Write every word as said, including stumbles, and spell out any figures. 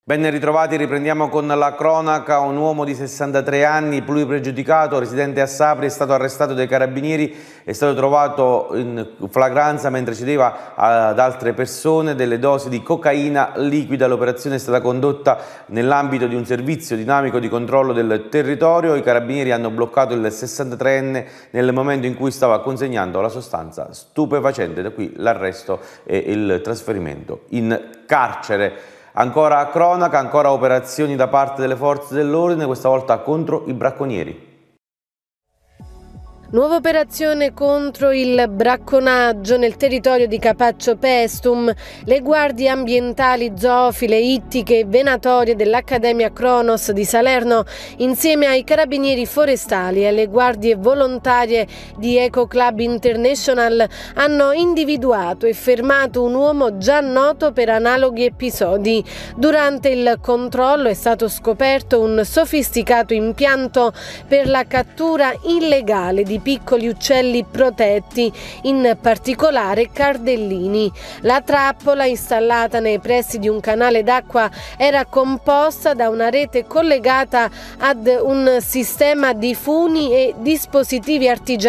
Ben ritrovati, riprendiamo con la cronaca. Un uomo di sessantatré anni, pluripregiudicato, residente a Sapri, è stato arrestato dai carabinieri, è stato trovato in flagranza mentre cedeva ad altre persone delle dosi di cocaina liquida. L'operazione è stata condotta nell'ambito di un servizio dinamico di controllo del territorio. I carabinieri hanno bloccato il sessantatreenne nel momento in cui stava consegnando la sostanza stupefacente, da qui l'arresto e il trasferimento in carcere. Ancora cronaca, ancora operazioni da parte delle forze dell'ordine, questa volta contro i bracconieri. Nuova operazione contro il bracconaggio nel territorio di Capaccio Paestum. Le guardie ambientali, zoofile, ittiche e venatorie dell'Accademia Kronos di Salerno, insieme ai carabinieri forestali e alle guardie volontarie di Eco Club International, hanno individuato e fermato un uomo già noto per analoghi episodi. Durante il controllo è stato scoperto un sofisticato impianto per la cattura illegale di piccoli uccelli protetti, in particolare cardellini. La trappola, installata nei pressi di un canale d'acqua, era composta da una rete collegata ad un sistema di funi e dispositivi artigianali